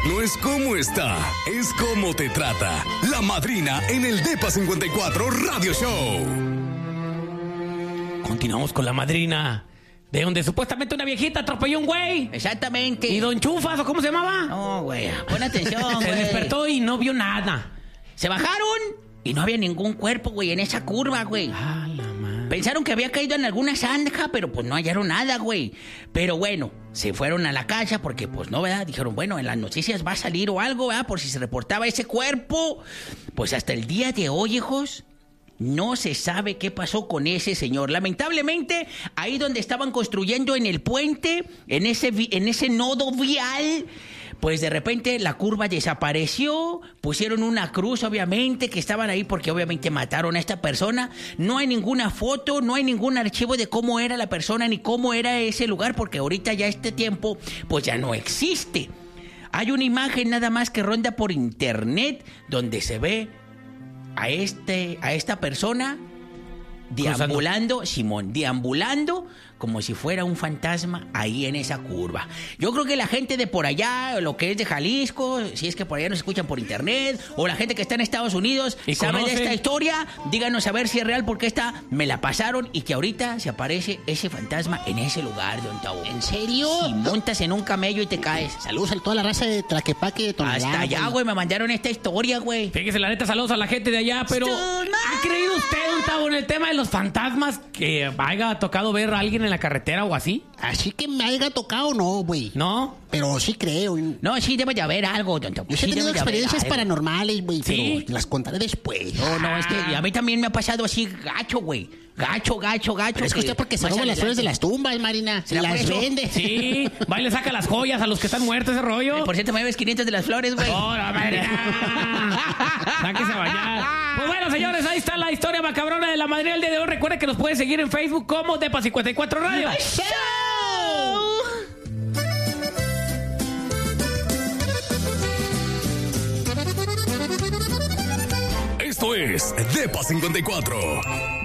no es cómo está, es cómo te trata. La Madrina en el Depa 54 Radio Show. Continuamos con La Madrina, de donde supuestamente una viejita atropelló a un güey. Exactamente. ¿Y Don Chufas o cómo se llamaba? No, güey, pon atención, Se güey. despertó y no vio nada. Se bajaron y no había ningún cuerpo, güey, en esa curva, güey. Ah, la madre. Pensaron que había caído en alguna zanja, pero pues no hallaron nada, güey. Pero bueno, se fueron a la casa porque pues no, ¿verdad? Dijeron, bueno, en las noticias va a salir o algo, ¿verdad? Por si se reportaba ese cuerpo. Pues hasta el día de hoy, hijos, no se sabe qué pasó con ese señor. Lamentablemente, ahí donde estaban construyendo en el puente, en ese nodo vial, pues de repente la curva desapareció, pusieron una cruz obviamente, que estaban ahí porque obviamente mataron a esta persona. No hay ninguna foto, no hay ningún archivo de cómo era la persona ni cómo era ese lugar, porque ahorita ya este tiempo pues ya no existe. Hay una imagen nada más que ronda por internet donde se ve a esta persona deambulando, Simón, deambulando como si fuera un fantasma ahí en esa curva. Yo creo que la gente de por allá, lo que es de Jalisco, si es que por allá nos escuchan por internet, o la gente que está en Estados Unidos, ¿Y sabe conoce? de esta historia, díganos a ver si es real, porque esta me la pasaron y que ahorita se aparece ese fantasma en ese lugar, don Tavo. ¿En serio? Si montas en un camello y te caes. Saludos a toda la raza de Tlaquepaque de Tonalá. Hasta allá, güey, me mandaron esta historia, güey. Fíjese, la neta, saludos a la gente de allá, pero ¿ha creído usted, don Tavo, en el tema de los fantasmas, que haya tocado ver a alguien en la carretera o así? Así que me haya tocado, no, güey. ¿No? Pero sí creo. No, sí debe de haber algo, don Tavo. Yo Sí he tenido debe de haber experiencias algo. paranormales, güey, ¿Sí? pero las contaré después. No, es que a mí también me ha pasado así gacho, güey. Gacho. Pero es que usted porque se más roba las flores de adelante. las tumbas, Marina. Se ¿Será por las eso? vende. Sí, va y le saca las joyas a los que están muertos, ese rollo. Por cierto, me debes 500 de las flores, güey. ¡Hola, Marina! ¡Sáquese a bañar! Pues bueno, señores, ahí está la historia macabrona de La Madrina del día de hoy. Recuerden que nos pueden seguir en Facebook como Depa 54 Radio. Esto es Depa 54.